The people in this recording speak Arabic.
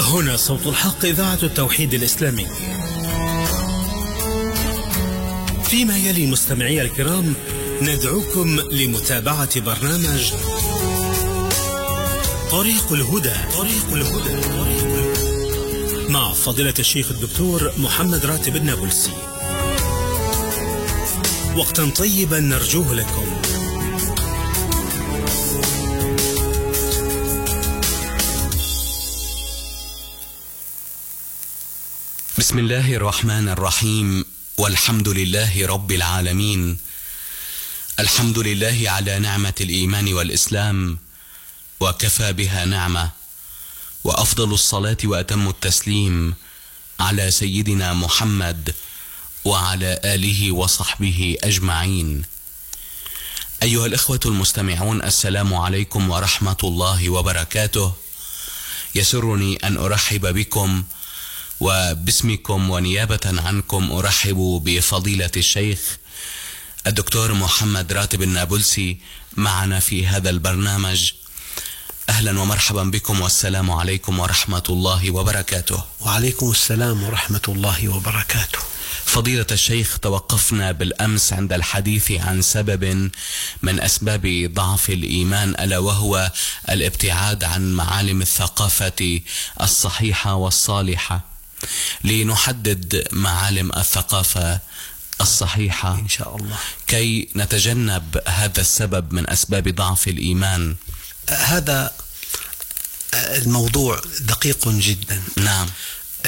هنا صوت الحق، إذاعة التوحيد الإسلامي. فيما يلي مستمعي الكرام ندعوكم لمتابعة برنامج طريق الهدى مع فضيلة الشيخ الدكتور محمد راتب النابلسي. وقتا طيبا نرجوه لكم. بسم الله الرحمن الرحيم، والحمد لله رب العالمين. الحمد لله على نعمة الإيمان والإسلام، وكفى بها نعمة، وأفضل الصلاة وأتم التسليم على سيدنا محمد وعلى آله وصحبه أجمعين. أيها الإخوة المستمعون، السلام عليكم ورحمة الله وبركاته. يسرني أن أرحب بكم، وباسمكم ونيابة عنكم أرحب بفضيلة الشيخ الدكتور محمد راتب النابلسي معنا في هذا البرنامج. أهلا ومرحبا بكم، والسلام عليكم ورحمة الله وبركاته. وعليكم السلام ورحمة الله وبركاته. فضيلة الشيخ، توقفنا بالأمس عند الحديث عن سبب من أسباب ضعف الإيمان، ألا وهو الابتعاد عن معالم الثقافة الصحيحة والصالحة. لنحدد معالم الثقافة الصحيحة إن شاء الله كي نتجنب هذا السبب من أسباب ضعف الإيمان. هذا الموضوع دقيق جدا. نعم.